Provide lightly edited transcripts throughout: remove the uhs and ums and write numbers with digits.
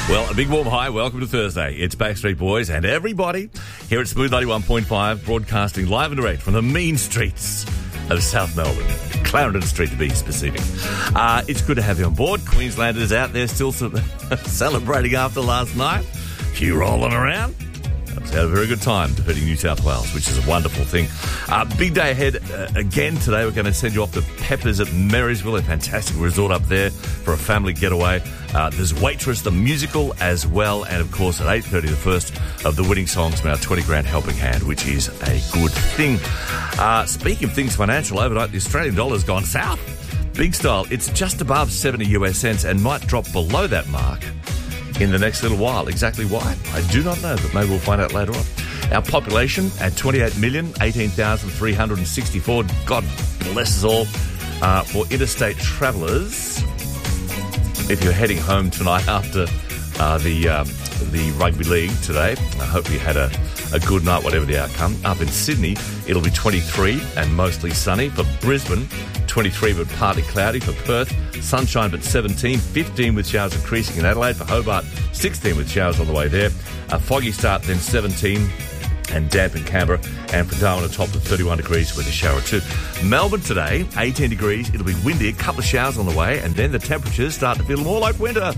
Well, a big warm hi. Welcome to Thursday. It's Backstreet Boys and everybody here at Smooth 91.5, broadcasting live and direct from the mean streets of South Melbourne. Clarendon Street, to be specific. It's good to have you on board. Queenslanders out there still celebrating after last night. A few rolling around. Had a very good time defeating New South Wales, which is a wonderful thing. Big day ahead again today. We're going to send you off to Peppers at Marysville, a fantastic resort up there for a family getaway. There's Waitress, the musical, as well. And, of course, at 8:30, the first of the winning songs from our 20 grand helping hand, which is a good thing. Speaking of things financial, overnight, the Australian dollar's gone south. Big style. It's just above 70 US cents and might drop below that mark in the next little while. Exactly why? I do not know, but maybe we'll find out later on. Our population at 28,018,364. God bless us all. For interstate travellers, if you're heading home tonight after the rugby league today, I hope you had a good night, whatever the outcome. Up in Sydney, it'll be 23 and mostly sunny. For Brisbane, 23 but partly cloudy. For Perth, sunshine but 17, 15 with showers increasing in Adelaide. For Hobart, 16 with showers on the way there. A foggy start, then 17 and damp in Canberra. And for Darwin, a top of 31 degrees with a shower or two. Melbourne today, 18 degrees. It'll be windy, a couple of showers on the way, and then the temperatures start to feel more like winter.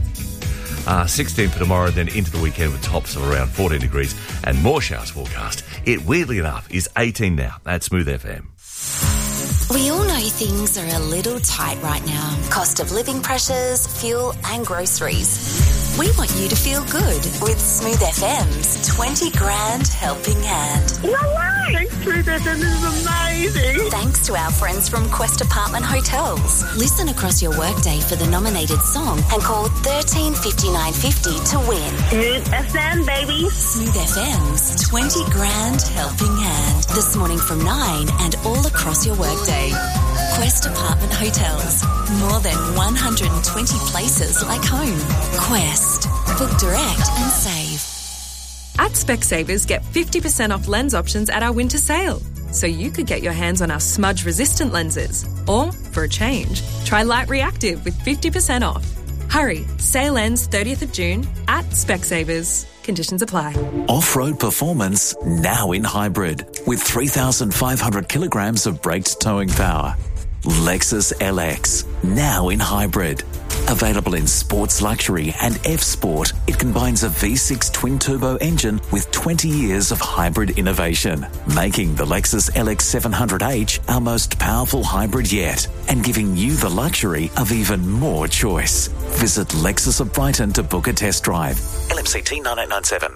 16 for tomorrow, then into the weekend with tops of around 14 degrees and more showers forecast. It, weirdly enough, is 18 now at Smooth FM. We all know things are a little tight right now. Cost of living pressures, fuel and groceries. We want you to feel good with Smooth FM's 20 grand helping hand. No way! Thanks, Smooth FM. This is amazing. Thanks to our friends from Quest Apartment Hotels. Listen across your workday for the nominated song and call 13 5950 to win. Smooth FM, baby. Smooth FM's 20 grand helping hand. This morning from 9 and all across your workday. Quest Apartment Hotels. More than 120 places like home. Quest. Book direct and save. At Specsavers, get 50% off lens options at our winter sale. So you could get your hands on our smudge-resistant lenses. Or, for a change, try Light Reactive with 50% off. Hurry, sale ends 30th of June at Specsavers. Conditions apply. Off-road performance now in hybrid with 3,500 kilograms of braked towing power. Lexus LX, now in hybrid. Available in Sports Luxury and F-Sport, it combines a V6 twin-turbo engine with 20 years of hybrid innovation, making the Lexus LX 700H our most powerful hybrid yet and giving you the luxury of even more choice. Visit Lexus of Brighton to book a test drive. LMCT 9897.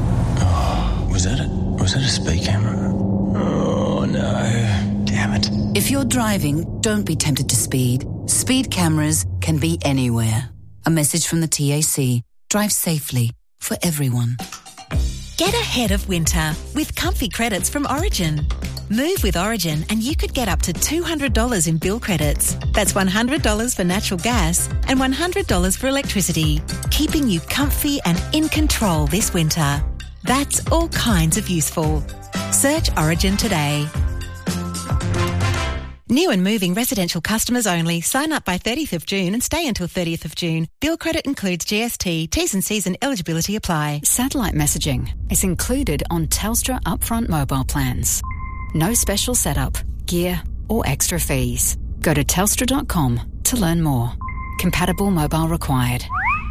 Oh, was that a speed camera? Oh, no. Damn it. If you're driving, don't be tempted to speed. Speed cameras can be anywhere. A message from the TAC. Drive safely for everyone. Get ahead of winter with comfy credits from Origin. Move with Origin and you could get up to $200 in bill credits. That's $100 for natural gas and $100 for electricity, keeping you comfy and in control this winter. That's all kinds of useful. Search Origin today. New and moving residential customers only. Sign up by 30th of June and stay until 30th of June. Bill credit includes GST. T's and C's and eligibility apply. Satellite messaging is included on Telstra upfront mobile plans. No special setup, gear or extra fees. Go to telstra.com to learn more. Compatible mobile required.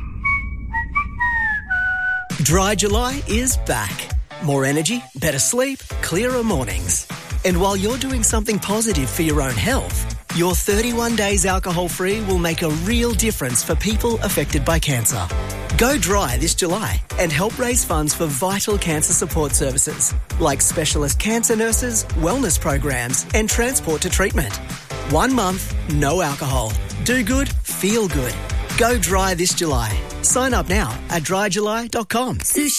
Dry July is back. More energy, better sleep, clearer mornings. And while you're doing something positive for your own health, your 31 days alcohol-free will make a real difference for people affected by cancer. Go dry this July and help raise funds for vital cancer support services like specialist cancer nurses, wellness programs and transport to treatment. 1 month, no alcohol. Do good, feel good. Go dry this July. Sign up now at dryjuly.com.